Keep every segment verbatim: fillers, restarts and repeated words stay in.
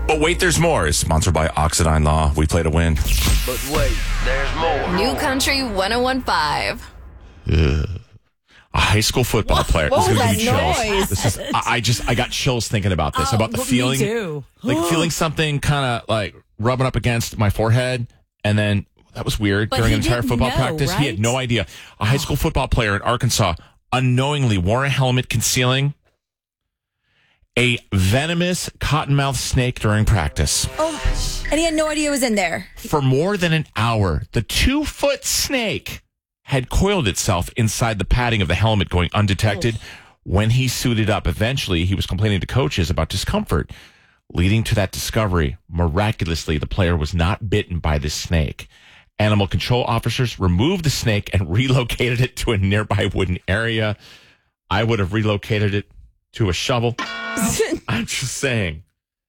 But wait, there's more. Is sponsored by Oxidine Law. We play to win. But wait, there's more. New Country one oh one point five. Ugh. A high school football What? player. What This is was gonna give me that chills. noise? This is. I, I just. I got chills thinking about this. Oh, about the well, me feeling, too. like feeling something kind of like rubbing up against my forehead, and then that was weird But during he an entire didn't football know, practice. He had right? no idea. A high school football player in Arkansas unknowingly wore a helmet concealing a venomous cottonmouth snake during practice. Oh, and he had no idea it was in there. For more than an hour, the two-foot snake had coiled itself inside the padding of the helmet, going undetected. When he suited up, eventually he was complaining to coaches about discomfort, leading to that discovery. Miraculously, the player was not bitten by the snake. Animal control officers removed the snake and relocated it to a nearby wooden area. I would have relocated it to a shovel. I'm just saying.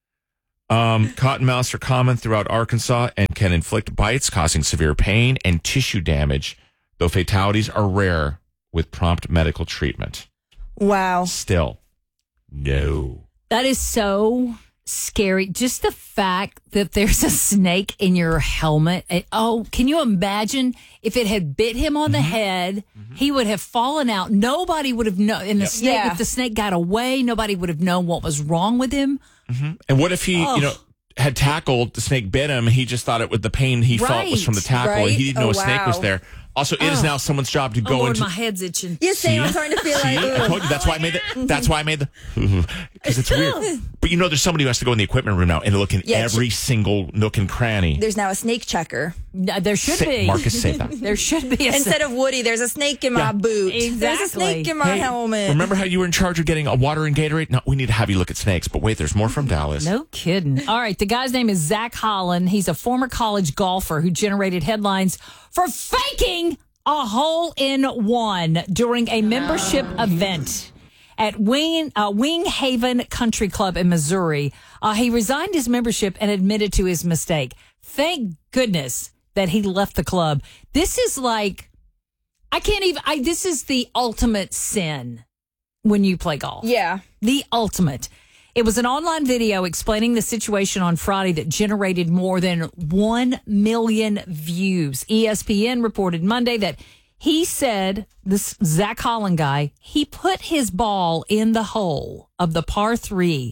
Um, cottonmouths are common throughout Arkansas and can inflict bites, causing severe pain and tissue damage, though fatalities are rare with prompt medical treatment. Wow. Still, no. That is so scary. Just the fact that there's a snake in your helmet. It- oh, can you imagine if it had bit him on the Mm-hmm. head? He would have fallen out. Nobody would have known. And the Yep. snake, Yeah. if the snake got away, nobody would have known what was wrong with him. And what if he, Oh. you know, had tackled, the snake bit him, he just thought it was the pain he felt was from the Right, tackle, and right. he didn't know Oh, a snake was wow. there. Also, it is now someone's job to Oh, go Lord, into... my head's itching. You see, I'm starting to feel See, like, I ooh. told you that's why I made the. That's why I made the. Because it's weird. But you know, there's somebody who has to go in the equipment room now and look in Yeah, every single nook and cranny. There's now a snake checker. No, there should Say- be. Marcus, say that. There should be. A Instead of Woody, there's a snake in my Yeah. boot. There's a Exactly. snake in my Hey, helmet. remember how you were in charge of getting a water and Gatorade? No, we need to have you look at snakes. But wait, there's more from Dallas. No kidding. All right. The guy's name is Zach Holland. He's a former college golfer who generated headlines for faking a hole in one during a membership event at Wing, uh, Wing Haven Country Club in Missouri. Uh, he resigned his membership and admitted to his mistake. Thank goodness that he left the club. This is like, I can't even, I, this is the ultimate sin when you play golf. Yeah. The ultimate. It was an online video explaining the situation on Friday that generated more than one million views. E S P N reported Monday that he said, this Zach Holland guy, he put his ball in the hole of the par three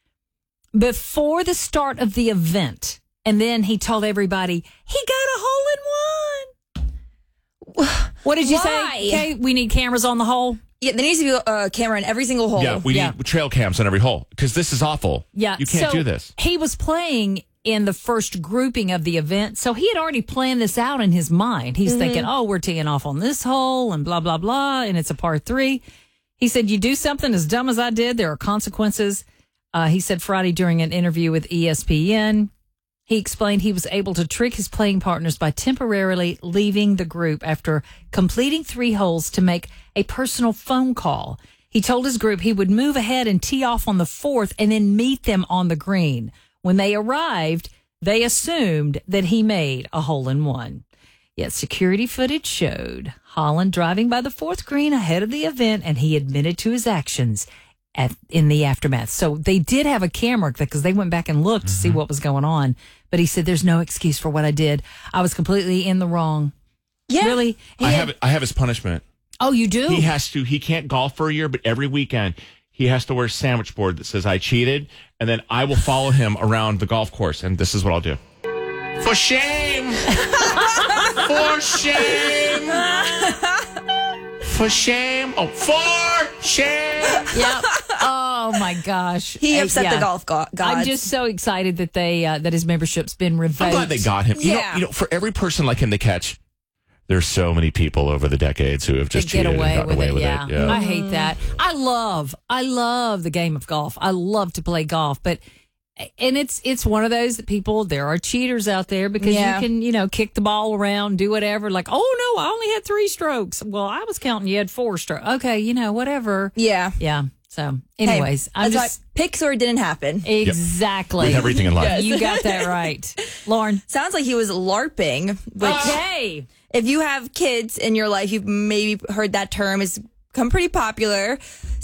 before the start of the event. And then he told everybody, he got a hole in one. What did you Why? say? Okay, we need cameras on the hole. Yeah, there needs to be a camera in every single hole. Yeah, we Yeah. need trail cams on every hole because this is awful. Yeah, you can't so do this. He was playing in the first grouping of the event, so he had already planned this out in his mind. He's thinking, "Oh, we're teeing off on this hole, and blah blah blah, and it's a par three." He said, "You do something as dumb as I did, there are consequences." Uh, he said Friday during an interview with E S P N. He explained he was able to trick his playing partners by temporarily leaving the group after completing three holes to make a personal phone call. He told his group he would move ahead and tee off on the fourth and then meet them on the green. When they arrived, they assumed that he made a hole in one. Yet security footage showed Holland driving by the fourth green ahead of the event, and he admitted to his actions at, in the aftermath. So they did have a camera because they went back and looked to see what was going on. But he said, there's no excuse for what I did. I was completely in the wrong. Yeah. Really? He I had- have I have his punishment. Oh, you do? He has to. He can't golf for a year, but every weekend he has to wear a sandwich board that says "I cheated," and then I will follow him around the golf course, and this is what I'll do. For shame! For shame! For shame! Oh, for shame! Yep. Oh my gosh. He Uh, upset yeah. the golf go- gods. I'm just so excited that they uh, that his membership's been revoked. I'm glad they got him. You know, Yeah. you know, for every person like him they catch, there's so many people over the decades who have to just get cheated away and gotten with away it. with Yeah. it. Yeah. I hate that. I love, I love the game of golf. I love to play golf, but and it's it's one of those that people, there are cheaters out there because Yeah. you can, you know, kick the ball around, do whatever. Like, oh no, I only had three strokes. Well, I was counting you had four strokes. Okay, you know, whatever. yeah. Yeah. So, anyways, Hey, I'm that's just why Pixar didn't happen. exactly With everything in life. You got that right, Lauren. Sounds like he was LARPing. Which, Okay. if you have kids in your life, you've maybe heard that term has become pretty popular.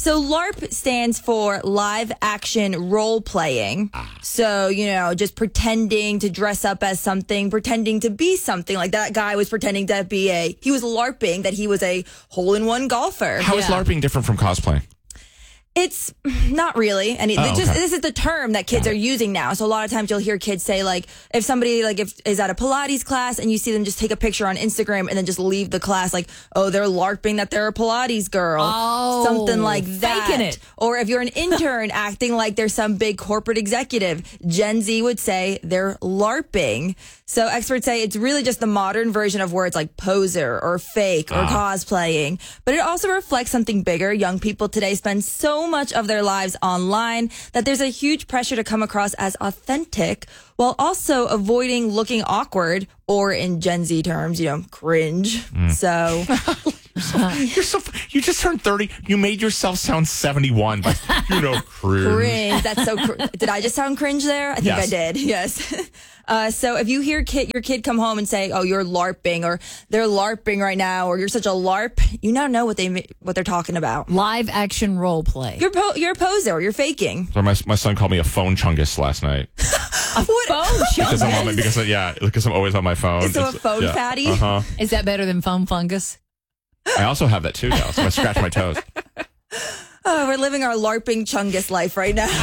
So LARP stands for live action role playing. Ah. So, you know, just pretending to dress up as something, pretending to be something. Like that guy was pretending to be a, he was LARPing that he was a hole-in-one golfer. How is Yeah. LARPing different from cosplay? It's not really. And it, Oh, just, okay. this is the term that kids are using now. So a lot of times you'll hear kids say, like, if somebody like if is at a Pilates class and you see them just take a picture on Instagram and then just leave the class, like, oh, they're LARPing that they're a Pilates girl. Oh, something like that. faking it. Or if you're an intern acting like they're some big corporate executive, Gen Z would say they're LARPing. So experts say it's really just the modern version of words like poser or fake or cosplaying. But it also reflects something bigger. Young people today spend so much of their lives online that there's a huge pressure to come across as authentic while also avoiding looking awkward or, in Gen Z terms, you know, cringe. So You're so. You just turned thirty. You made yourself sound seventy-one, but you know, cringe. cringe. That's so. Cr- did I just sound cringe there? I think Yes. I did. Yes. Uh, so if you hear kid, your kid come home and say, "Oh, you're LARPing," or "They're LARPing right now," or "You're such a LARP," you now know what they what they're talking about. Live action role play. You're po- you're a poser. You're faking. So my my son called me a phone chungus last night A phone because I'm on my, fungus. because yeah because I'm always on my phone. So a It's- phone yeah. fatty? Uh-huh. Is that better than phone fungus? I also have that too now, so I scratch my toes. Oh, we're living our LARPing chungus life right now.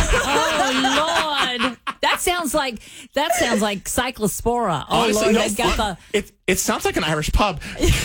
Oh Lord, that sounds like that sounds like cyclospora. Oh Honestly, Lord, no, they've got fun. the. it it sounds like an Irish pub.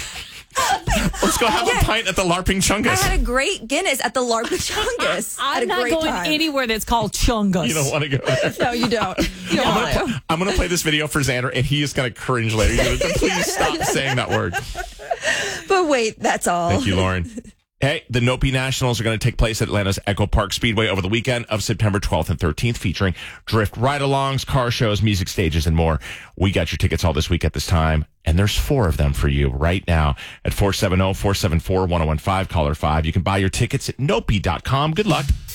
Let's go have Yeah. a pint at the LARPing I Chungus. had a great Guinness at the LARPing chungus. I had I'm a not great going time. anywhere that's called chungus. You don't want to go there. No, you don't. You don't I'm want gonna, to. pl- I'm gonna play this video for Xander, and he is gonna cringe later. He's gonna, Please stop saying that word. But wait, that's all. Thank you, Lauren. Hey, the Nopi Nationals are going to take place at Atlanta's Echo Park Speedway over the weekend of September twelfth and thirteenth, featuring drift ride-alongs, car shows, music stages, and more. We got your tickets all this week at this time, and there's four of them for you right now at four seven zero, four seven four, one zero one five, caller five. You can buy your tickets at nopi dot com. Good luck.